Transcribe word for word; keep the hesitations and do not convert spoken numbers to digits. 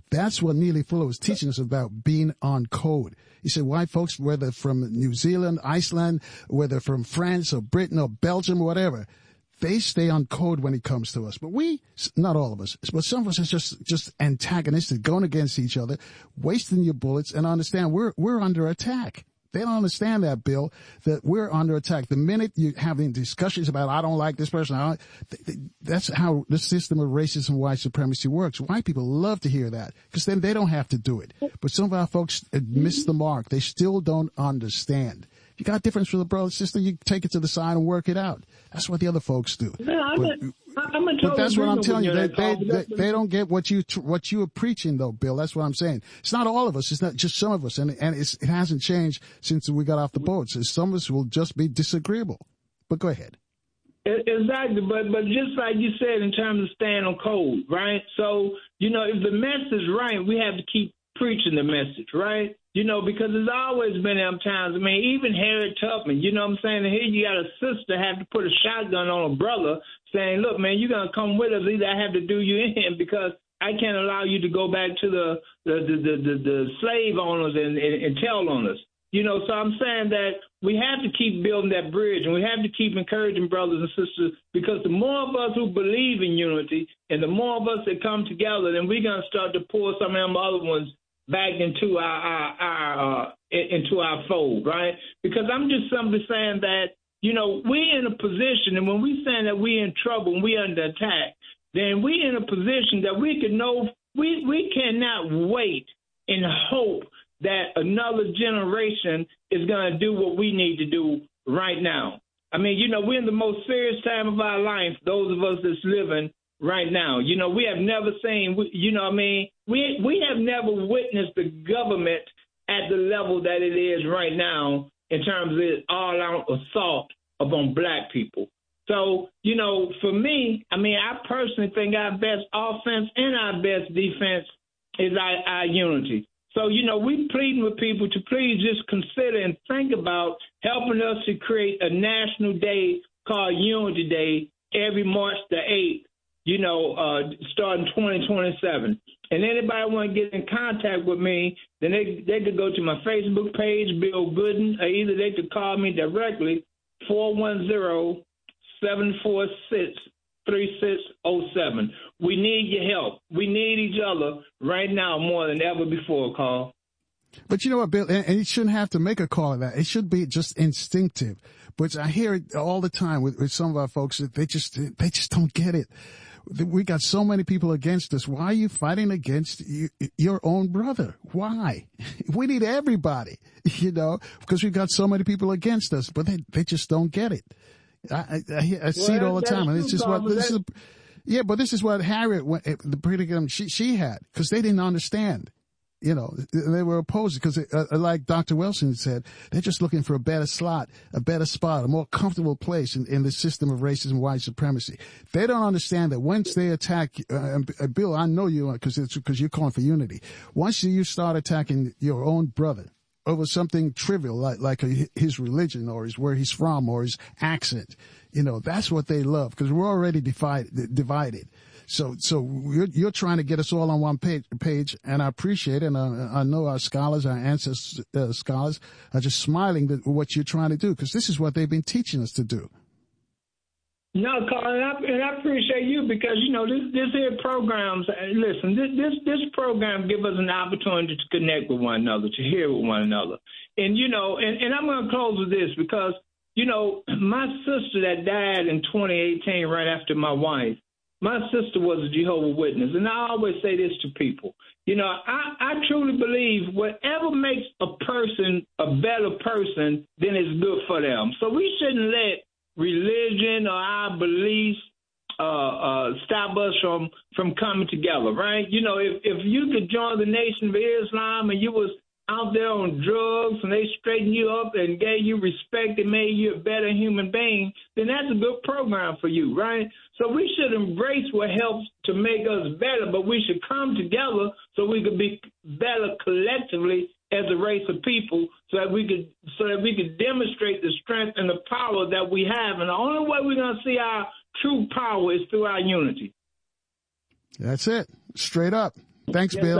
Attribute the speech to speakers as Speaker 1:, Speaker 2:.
Speaker 1: That's what Neely Fuller was teaching us about, being on code. He said white folks, whether from New Zealand, Iceland, whether from France or Britain or Belgium or whatever, they stay on code when it comes to us. But we, not all of us, but some of us are just, just antagonistic, going against each other, wasting your bullets, and understand we're, we're under attack. They don't understand that, Bill, that we're under attack. The minute you're having discussions about, I don't like this person, I don't, that's how the system of racism and white supremacy works. White people love to hear that because then they don't have to do it. But some of our folks miss the mark. They still don't understand. You got a difference with a brother and sister, you take it to the side and work it out. That's what the other folks do.
Speaker 2: Yeah, I'm
Speaker 1: but,
Speaker 2: a, I'm a
Speaker 1: but that's what I'm telling you. They,
Speaker 2: they,
Speaker 1: they, they, they don't get what you what you are preaching, though, Bill. That's what I'm saying. It's not all of us. It's not just some of us, and and it's, it hasn't changed since we got off the boats. Some of us will just be disagreeable. But go ahead.
Speaker 2: Exactly, but but just like you said, in terms of staying on code, right? So you know, if the message is right, we have to keep preaching the message, right? You know, because there's always been them times. I mean, even Harriet Tubman, you know what I'm saying? And here you got a sister have to put a shotgun on a brother saying, look, man, you're going to come with us. Either I have to do you in because I can't allow you to go back to the the, the, the, the, the slave owners and, and, and tell on us. You know, so I'm saying that we have to keep building that bridge and we have to keep encouraging brothers and sisters because the more of us who believe in unity and the more of us that come together, then we're going to start to pull some of them other ones back into our, our, our uh, into our fold, right? Because I'm just simply saying that, you know, we're in a position, and when we saying that we're in trouble and we're under attack, then we're in a position that we can know we we cannot wait and hope that another generation is going to do what we need to do right now. I mean, you know, we're in the most serious time of our life, those of us that's living right now. You know, we have never seen, you know what I mean, we we have never witnessed the government at the level that it is right now in terms of its all-out assault upon black people. So, you know, for me, I mean, I personally think our best offense and our best defense is our, our unity. So, you know, we pleading with people to please just consider and think about helping us to create a national day called Unity Day every March the eighth. You know, uh, starting twenty twenty-seven. And anybody want to get in contact with me, then they they could go to my Facebook page, Bill Gooden, or either they could call me directly, four one zero, seven four six, three six zero seven. We need your help. We need each other right now more than ever before, Carl.
Speaker 1: But you know what, Bill, and you shouldn't have to make a call of that. It should be just instinctive. But I hear it all the time with, with some of our folks that they just they just don't get it. We got so many people against us. Why are you fighting against you, your own brother? Why? We need everybody, you know, because we've got so many people against us, but they, they just don't get it. I, I, I, I see well, it all the time. And it's just what, this is, yeah, but this is what Harriet, the predicament she, she had, because they didn't understand. You know, they were opposed because, uh, like Doctor Wilson said, they're just looking for a better slot, a better spot, a more comfortable place in, in the system of racism and white supremacy. They don't understand that once they attack, uh, uh, Bill, I know you because it's because you're calling for unity. Once you start attacking your own brother over something trivial like like a, his religion or his where he's from or his accent, you know, that's what they love because we're already divided. divided. So, so you're, you're trying to get us all on one page, page and I appreciate it. And I, I know our scholars, our ancestors, uh, scholars are just smiling at what you're trying to do because this is what they've been teaching us to do.
Speaker 2: No, Carl, and I, and I appreciate you because, you know, this, this here programs, listen, this, this, this program gives us an opportunity to connect with one another, to hear with one another. And, you know, and, and I'm going to close with this because, you know, my sister that died in twenty eighteen right after my wife, my sister was a Jehovah's Witness, and I always say this to people. You know, I, I truly believe whatever makes a person a better person, then it's good for them. So we shouldn't let religion or our beliefs uh, uh, stop us from, from coming together, right? You know, if, if you could join the Nation of Islam and you was out there on drugs and they straightened you up and gave you respect and made you a better human being, then that's a good program for you, right? So we should embrace what helps to make us better, but we should come together so we could be better collectively as a race of people so that we could so that we could demonstrate the strength and the power that we have. And the only way we're going to see our true power is through our unity.
Speaker 1: That's it. Straight up. Thanks, yes, Bill.